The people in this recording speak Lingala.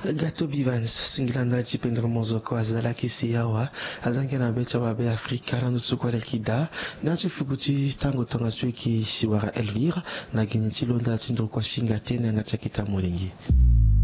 Gato Bivans singilanda chipendra mozoko azala kisi yawa azange na becha babe afrikana nutsuko lekida na chifukuti tango tonga sweki siwara Elvira na gini chilonda chindro kwa shinga tena na chakita mulingi.